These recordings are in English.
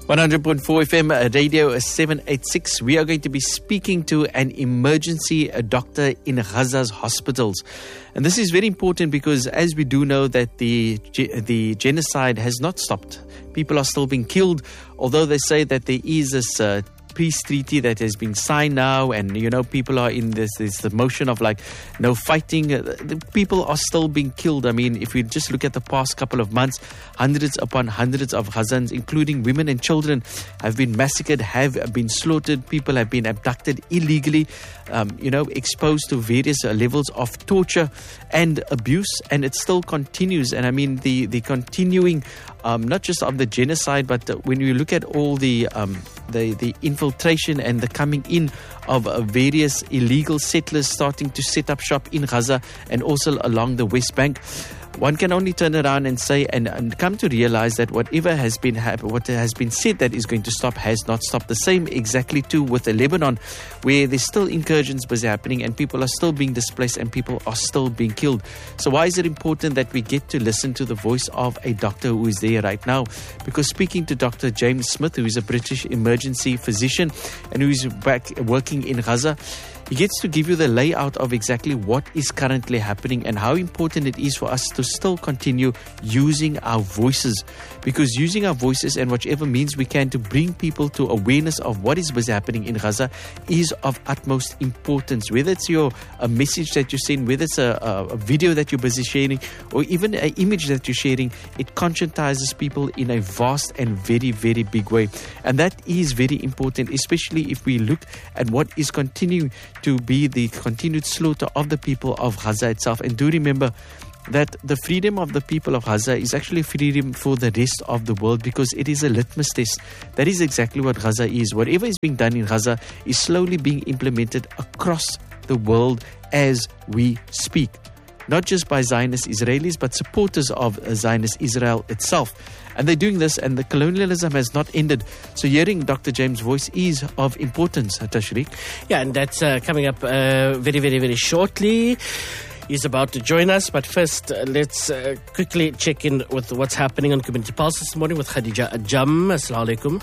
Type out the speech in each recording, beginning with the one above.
100.4 FM Radio 786. We are going to be speaking to an emergency doctor in Gaza's hospitals. And this is very important because as we do know that the genocide has not stopped. People are still being killed, although they say that there is this peace treaty that has been signed now, and people are in this the motion of like no fighting. The people are still being killed. I mean, if we just look at the past couple of months, hundreds upon hundreds of Gazans, including women and children, have been massacred, have been slaughtered. People have been abducted illegally, exposed to various levels of torture and abuse, and it still continues. And I mean, the continuing not just of the genocide, but when you look at all the infiltration and the coming in of various illegal settlers starting to set up shop in Gaza and also along the West Bank, one can only turn around and say and come to realize that whatever has been what has been said that is going to stop has not stopped. The same exactly too with Lebanon, where there's still incursions busy happening and people are still being displaced and people are still being killed. So why is it important that we get to listen to the voice of a doctor who is there right now? Because speaking to Dr. James Smith, who is a British emergency physician and who is back working in Gaza, he gets to give you the layout of exactly what is currently happening and how important it is for us to still continue using our voices. Because using our voices and whichever means we can to bring people to awareness of what is happening in Gaza is of utmost importance. Whether it's a message that you send, whether it's a video that you're busy sharing, or even an image that you're sharing, it conscientizes people in a vast and very, very big way. And that is very important, especially if we look at what is continuing to be the continued slaughter of the people of Gaza itself. And do remember that the freedom of the people of Gaza is actually freedom for the rest of the world, because it is a litmus test. That is exactly what Gaza is. Whatever is being done in Gaza is slowly being implemented across the world as we speak. Not just by Zionist Israelis, but supporters of Zionist Israel itself. And they're doing this, and the colonialism has not ended. So hearing Dr. James' voice is of importance, Tashriq. Yeah, and that's coming up very, very, very shortly. He's about to join us, but first let's quickly check in with what's happening on Community Pulse this morning with Khadija Ajam. Assalamu alaikum.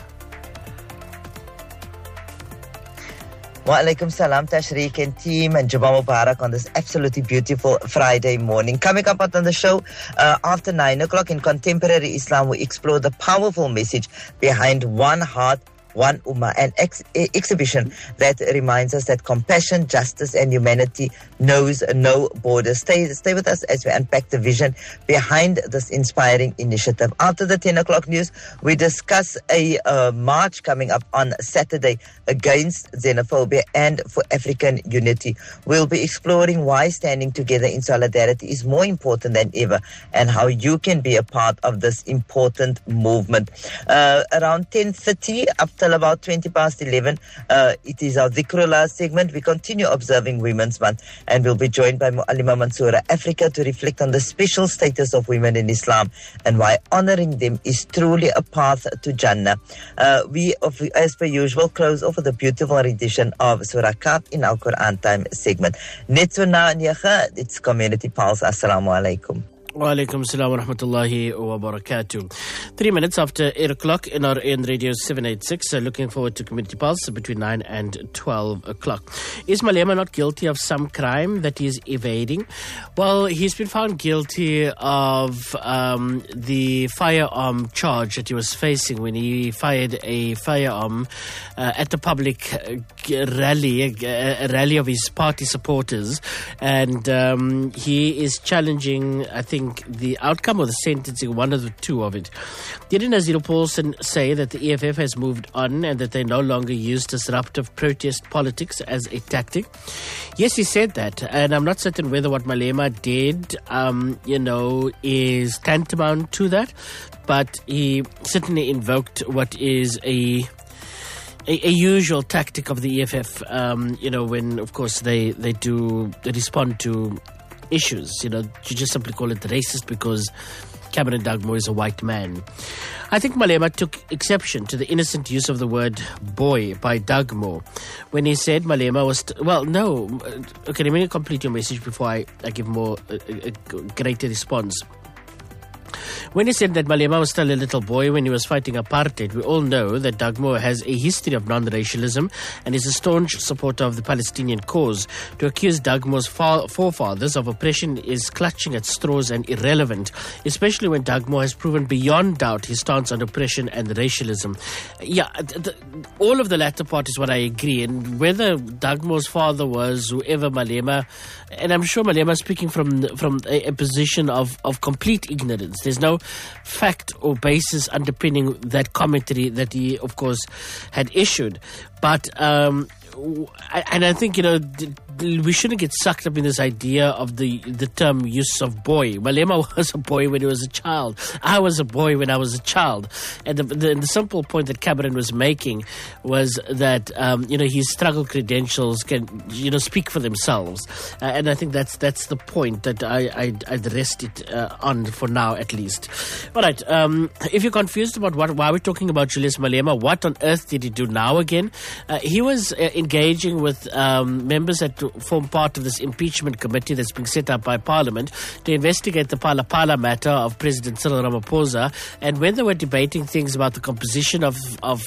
Wa alaikum salam, Tashriq and team, and Juma Mubarak on this absolutely beautiful Friday morning. Coming up on the show after 9 o'clock in Contemporary Islam, we explore the powerful message behind One Heart, One Ummah, an exhibition that reminds us that compassion, justice and humanity knows no borders. Stay with us as we unpack the vision behind this inspiring initiative. After the 10 o'clock news, we discuss a march coming up on Saturday against xenophobia and for African unity. We'll be exploring why standing together in solidarity is more important than ever and how you can be a part of this important movement. Around 10:30 up till about 20 past 11, it is our Dhikrullah segment. We continue observing Women's Month, and we'll be joined by Mu'allima Mansoura Africa to reflect on the special status of women in Islam and why honoring them is truly a path to Jannah. We, as per usual, close off with a beautiful rendition of Surah Kahf in our Quran Time segment. Netsuna Nyakha, it's Community Pulse. Assalamu alaikum. Wa alaikum salam wa rahmatullahi wa barakatuh. 3 minutes after 8 o'clock in our in Radio 786. Looking forward to Community Pulse between 9 and 12 o'clock. Is Malema not guilty of some crime that he is evading? Well, he's been found guilty of the firearm charge that he was facing when he fired a firearm at the public rally, a rally of his party supporters. And he is challenging, I think, the outcome of the sentencing, one of the two of it. Didn't Nazir Paulson say that the EFF has moved on and that they no longer use disruptive protest politics as a tactic? Yes, he said that, and I'm not certain whether what Malema did, is tantamount to that, but he certainly invoked what is a usual tactic of the EFF, when, of course, they respond to issues. You just simply call it racist because Cameron Dugmore is a white man. I think Malema took exception to the innocent use of the word boy by Dugmore when he said Malema was... Okay, let me complete your message before I give more a greater response. When he said that Malema was still a little boy when he was fighting apartheid, we all know that Dagmo has a history of non-racialism and is a staunch supporter of the Palestinian cause. To accuse Dagmo's forefathers of oppression is clutching at straws and irrelevant, especially when Dagmo has proven beyond doubt his stance on oppression and racialism. Yeah, all of the latter part is what I agree. And whether Dagmo's father was whoever Malema, and I'm sure Malema is speaking from a position of complete ignorance. There's no fact or basis underpinning that commentary that he, of course, had issued. But I think, we shouldn't get sucked up in this idea of the term use of boy. Malema was a boy when he was a child. I was a boy when I was a child. And the simple point that Cameron was making was that, his struggle credentials can, speak for themselves. And I think that's the point that I'd rest it on for now, at least. All right. If you're confused about why we're talking about Julius Malema, what on earth did he do now again? He was engaging with members that form part of this impeachment committee that's being set up by Parliament to investigate the Phala matter of President Cyril Ramaphosa. And when they were debating things about the composition of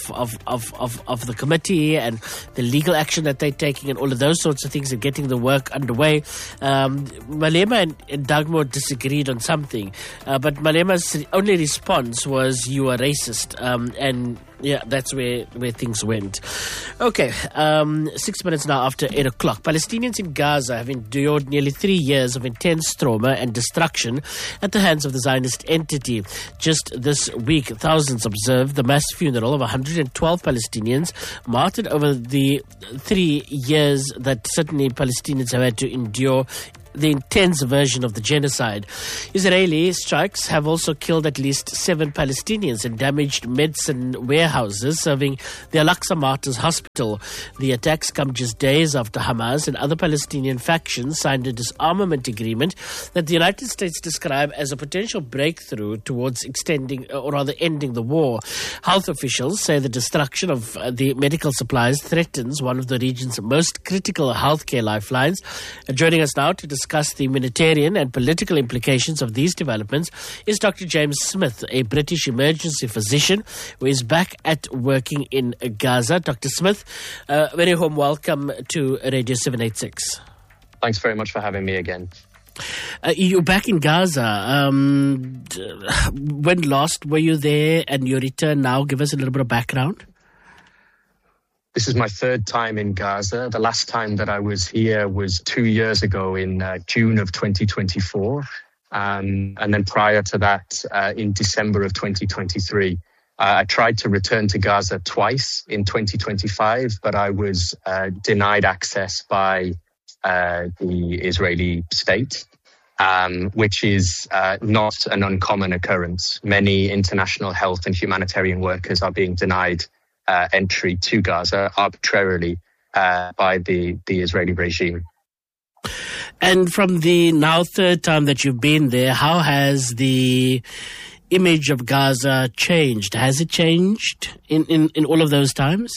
the committee and the legal action that they're taking and all of those sorts of things and getting the work underway, Malema and Dagmo disagreed on something. But Malema's only response was, "You are racist." And yeah, that's where things went. Okay, 6 minutes now after 8 o'clock. Palestinians in Gaza have endured nearly 3 years of intense trauma and destruction at the hands of the Zionist entity. Just this week, thousands observed the mass funeral of 112 Palestinians martyred over the 3 years that certainly Palestinians have had to endure the intense version of the genocide. Israeli strikes have also killed at least 7 Palestinians and damaged medicine warehouses serving the Al-Aqsa Martyrs Hospital. The attacks come just days after Hamas and other Palestinian factions signed a disarmament agreement that the United States describe as a potential breakthrough towards ending the war. Health officials say the destruction of the medical supplies threatens one of the region's most critical healthcare lifelines. Joining us now to discuss the humanitarian and political implications of these developments is Dr. James Smith, a British emergency physician who is back at working in Gaza. Dr. Smith, very warm welcome to Radio 786. Thanks very much for having me again. You're back in Gaza. When last were you there and your return now? Give us a little bit of background. This is my third time in Gaza. The last time that I was here was 2 years ago in June of 2024. And then prior to that, in December of 2023. I tried to return to Gaza twice in 2025, but I was denied access by the Israeli state, which is not an uncommon occurrence. Many international health and humanitarian workers are being denied entry to Gaza arbitrarily by the Israeli regime. And from the now third time that you've been there, how has the image of Gaza changed? Has it changed in all of those times?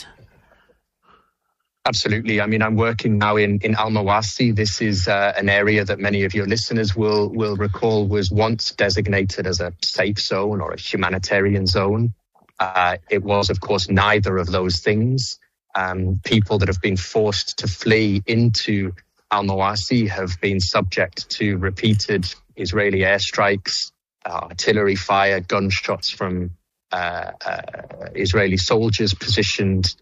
Absolutely. I mean, I'm working now in Al-Mawasi. This is an area that many of your listeners will recall was once designated as a safe zone or a humanitarian zone. It was, of course, neither of those things. People that have been forced to flee into Al-Mawasi have been subject to repeated Israeli airstrikes, artillery fire, gunshots from Israeli soldiers positioned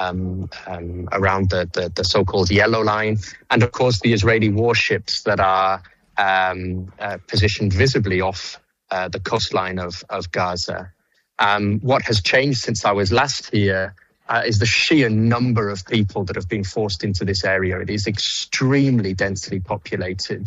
around the so-called Yellow Line. And, of course, the Israeli warships that are positioned visibly off the coastline of Gaza. What has changed since I was last here is the sheer number of people that have been forced into this area. It is extremely densely populated.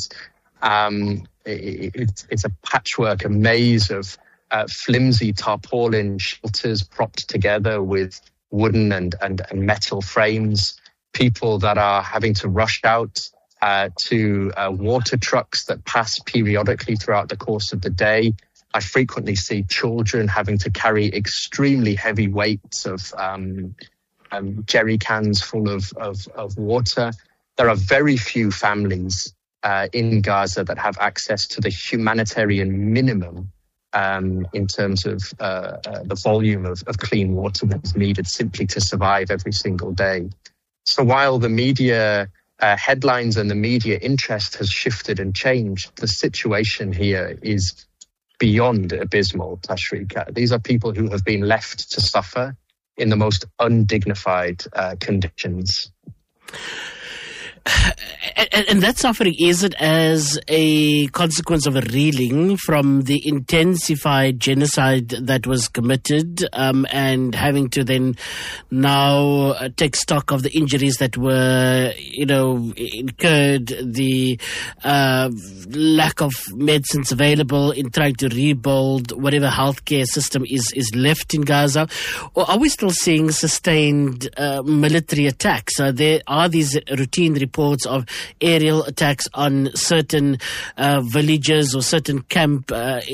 It's a patchwork, a maze of flimsy tarpaulin shelters propped together with wooden and metal frames. People that are having to rush out to water trucks that pass periodically throughout the course of the day. I frequently see children having to carry extremely heavy weights of jerry cans full of water. There are very few families in Gaza that have access to the humanitarian minimum in terms of the volume of clean water that is needed simply to survive every single day. So while the media headlines and the media interest has shifted and changed, the situation here is beyond abysmal, Tashrika. These are people who have been left to suffer in the most undignified conditions. And that suffering, is it as a consequence of a reeling from the intensified genocide that was committed, and having to then now take stock of the injuries that were, incurred, the lack of medicines available in trying to rebuild whatever healthcare system is left in Gaza? Or are we still seeing sustained military attacks? There are these routine reports of aerial attacks on certain villages or certain camp,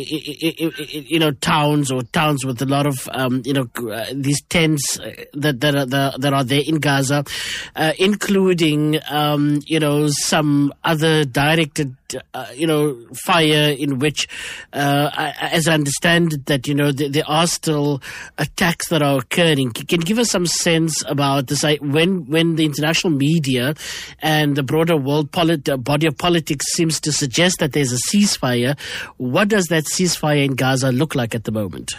towns with a lot of, these tents that are there in Gaza, including, some other directed, fire in which, as I understand it, that, there are still attacks that are occurring. Can you give us some sense about this? When the international media and the broader world body of politics seems to suggest that there's a ceasefire, what does that ceasefire in Gaza look like at the moment?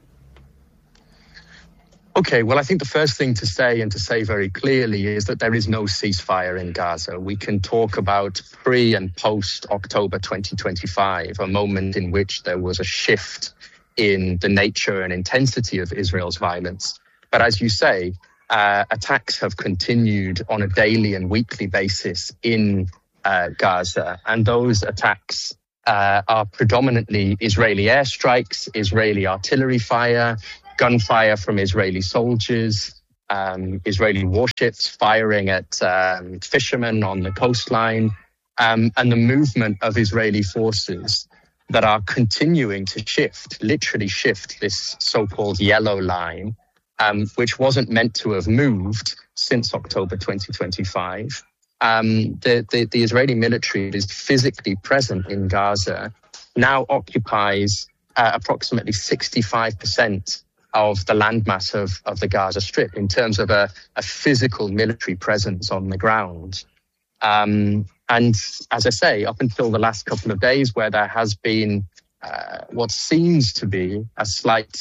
Okay, well, I think the first thing to say, and to say very clearly, is that there is no ceasefire in Gaza. We can talk about pre and post October 2025, a moment in which there was a shift in the nature and intensity of Israel's violence. But as you say, attacks have continued on a daily and weekly basis in Gaza. And those attacks are predominantly Israeli airstrikes, Israeli artillery fire, gunfire from Israeli soldiers, Israeli warships firing at fishermen on the coastline, and the movement of Israeli forces that are continuing to literally shift this so-called yellow line, which wasn't meant to have moved since October 2025. The Israeli military that is physically present in Gaza now occupies approximately 65% of the landmass of the Gaza Strip in terms of a physical military presence on the ground. And as I say, up until the last couple of days, where there has been what seems to be a slight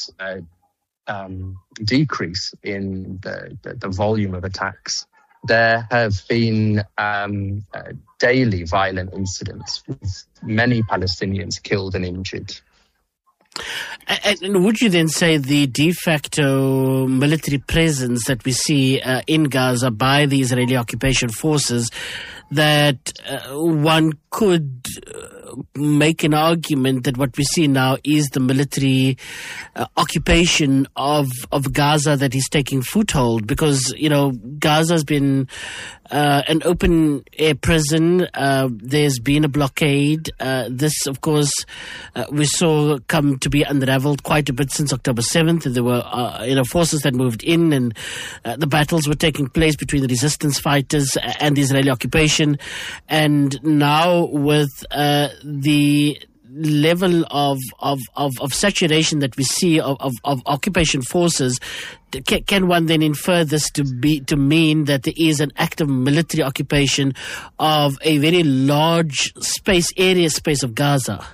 decrease in the volume of attacks, there have been daily violent incidents with many Palestinians killed and injured. And would you then say the de facto military presence that we see in Gaza by the Israeli occupation forces, that one could make an argument that what we see now is the military occupation of Gaza that is taking foothold? Because, Gaza's been an open air prison. There's been a blockade. This, of course, we saw come to be unraveled quite a bit since October 7th. There were, forces that moved in, and the battles were taking place between the resistance fighters and the Israeli occupation. And now with the level of saturation that we see of occupation forces, can one then infer this to mean that there is an active military occupation of a very large space of Gaza?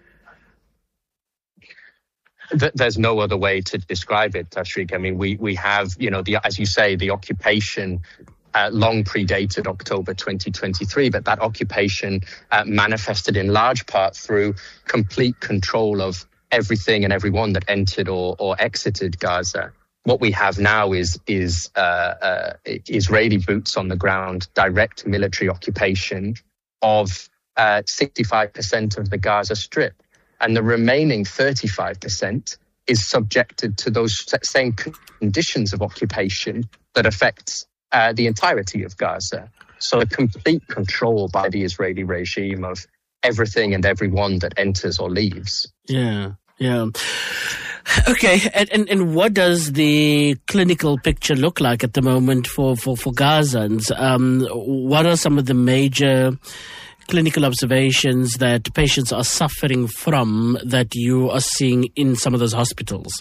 There's no other way to describe it, Tashriq. I mean, we have, as you say, the occupation long predated October 2023, but that occupation manifested in large part through complete control of everything and everyone that entered or exited Gaza. What we have now is Israeli boots on the ground, direct military occupation of 65% of the Gaza Strip. And the remaining 35% is subjected to those same conditions of occupation that affects the entirety of Gaza. So a complete control by the Israeli regime of everything and everyone that enters or leaves. Yeah. Okay, and what does the clinical picture look like at the moment for Gazans? What are some of the major clinical observations that patients are suffering from that you are seeing in some of those hospitals?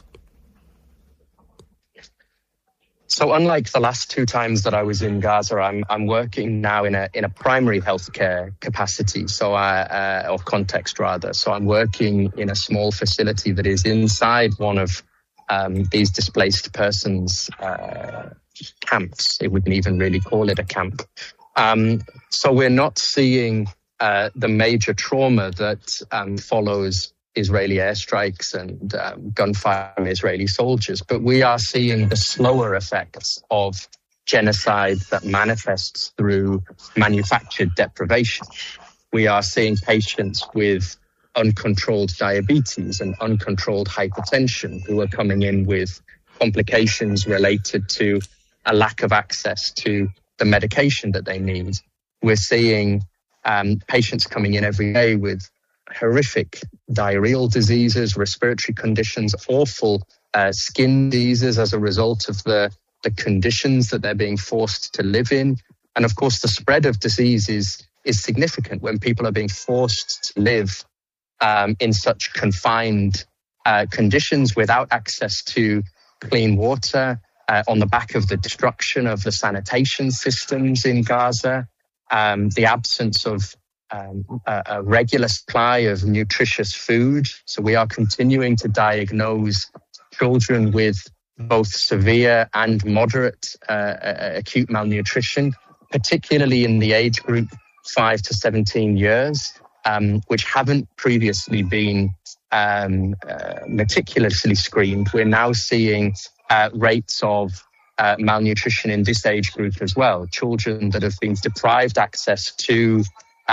So unlike the last two times that I was in Gaza, I'm working now in a primary healthcare capacity, or context rather. So I'm working in a small facility that is inside one of these displaced persons camps. It wouldn't even really call it a camp. So we're not seeing the major trauma that follows Israeli airstrikes and gunfire from Israeli soldiers, but we are seeing the slower effects of genocide that manifests through manufactured deprivation. We are seeing patients with uncontrolled diabetes and uncontrolled hypertension who are coming in with complications related to a lack of access to the medication that they need. We're seeing patients coming in every day with horrific diarrheal diseases, respiratory conditions, awful skin diseases as a result of the conditions that they're being forced to live in. And of course, the spread of disease is significant when people are being forced to live in such confined conditions without access to clean water, on the back of the destruction of the sanitation systems in Gaza, the absence of a regular supply of nutritious food. So we are continuing to diagnose children with both severe and moderate acute malnutrition, particularly in the age group 5 to 17 years, which haven't previously been meticulously screened. We're now seeing rates of malnutrition in this age group as well. Children that have been deprived access to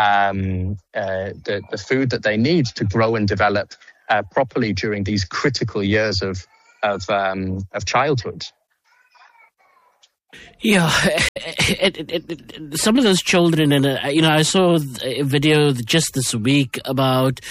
the food that they need to grow and develop properly during these critical years of childhood. Yeah, some of those children, and I saw a video just this week about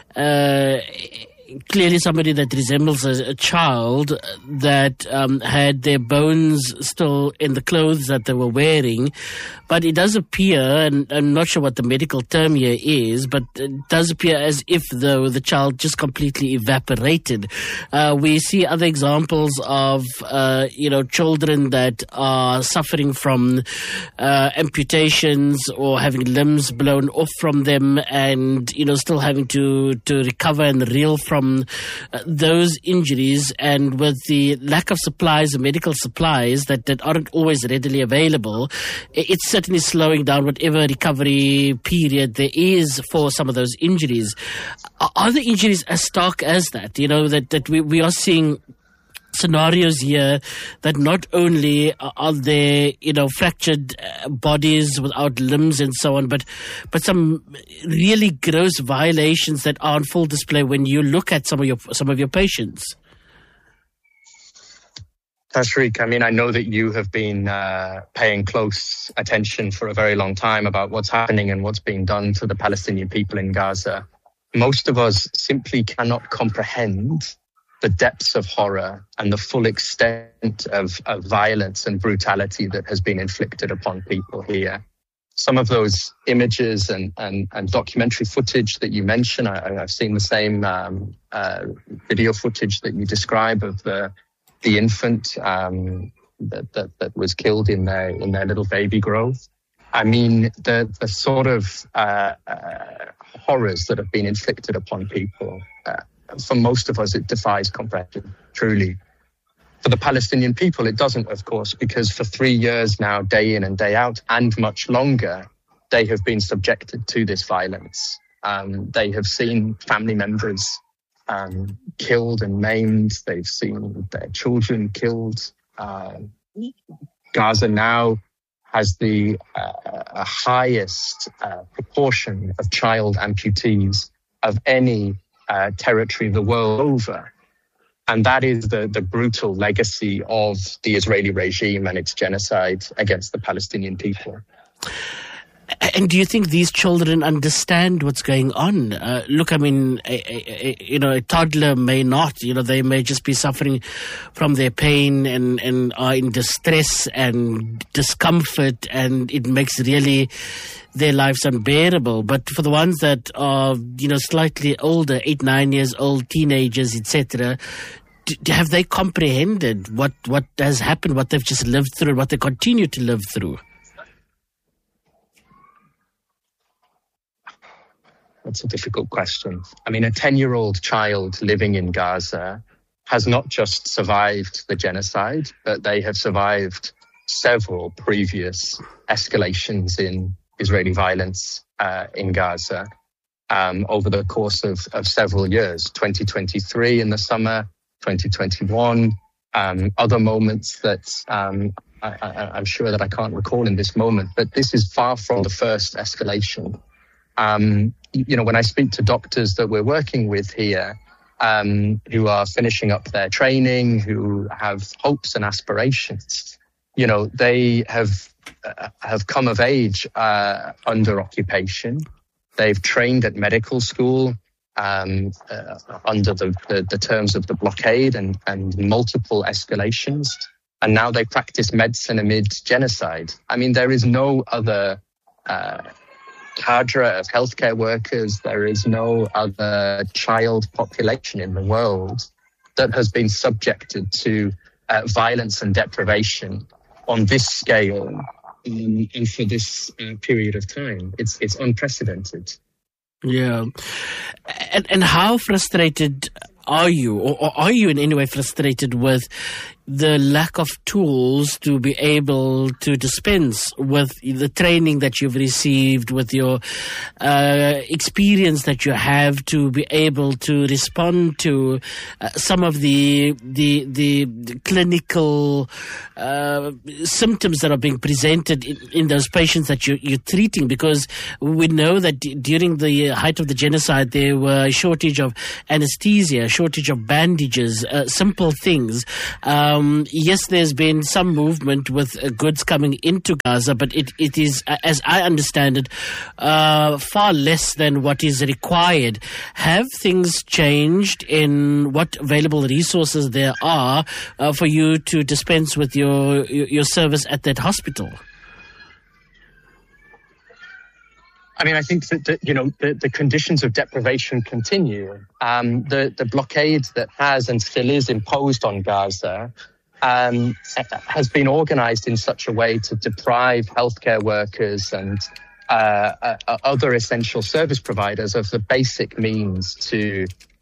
clearly somebody that resembles a child that had their bones still in the clothes that they were wearing. But it does appear, and I'm not sure what the medical term here is, but it does appear as if though the child just completely evaporated. We see other examples of, children that are suffering from amputations or having limbs blown off from them and, still having to recover and reel from those injuries. And with the lack of supplies, medical supplies that aren't always readily available, it's certainly slowing down whatever recovery period there is for some of those injuries. Are the injuries as stark as that? That we are seeing scenarios here that not only are there, fractured bodies without limbs and so on, but some really gross violations that are on full display when you look at some of your patients. Tashriq, I know that you have been paying close attention for a very long time about what's happening and what's being done to the Palestinian people in Gaza. Most of us simply cannot comprehend the depths of horror and the full extent of violence and brutality that has been inflicted upon people here. Some of those images and documentary footage that you mentioned, I've seen the same video footage that you describe of the infant that was killed in their little baby grove. The sort of horrors that have been inflicted upon people, for most of us, it defies comprehension, truly. For the Palestinian people, it doesn't, of course, because for 3 years now, day in and day out, and much longer, they have been subjected to this violence. They have seen family members killed and maimed. They've seen their children killed. Gaza now has the highest proportion of child amputees of any territory the world over. And that is the brutal legacy of the Israeli regime and its genocide against the Palestinian people. And do you think these children understand what's going on? Look, I mean, a toddler may not. They may just be suffering from their pain and are in distress and discomfort, and it makes really their lives unbearable. But for the ones that are, slightly older, 8, 9 years old, teenagers, etc., have they comprehended what has happened, what they've just lived through, and what they continue to live through? That's a difficult question. I mean, a 10-year-old child living in Gaza has not just survived the genocide, but they have survived several previous escalations in Israeli violence in Gaza over the course of several years. 2023 in the summer, 2021, other moments that I'm sure that I can't recall in this moment, but this is far from the first escalation. When I speak to doctors that we're working with here, who are finishing up their training, who have hopes and aspirations, they have come of age under occupation. They've trained at medical school under the terms of the blockade and multiple escalations, and now they practice medicine amid genocide. I mean, there is no other cadre of healthcare workers, there is no other child population in the world that has been subjected to violence and deprivation on this scale and for this period of time. It's unprecedented. Yeah. And how frustrated are you, or are you in any way frustrated with the lack of tools to be able to dispense with the training that you've received, with your experience that you have to be able to respond to some of the clinical symptoms that are being presented in those patients that you're treating? Because we know that during the height of the genocide, there were a shortage of anesthesia, shortage of bandages, simple things. Yes, there's been some movement with goods coming into Gaza, but it is, as I understand it, far less than what is required. Have things changed in what available resources there are for you to dispense with your service at that hospital? I mean, I think that the conditions of deprivation continue. The blockade that has and still is imposed on Gaza has been organized in such a way to deprive healthcare workers and other essential service providers of the basic means to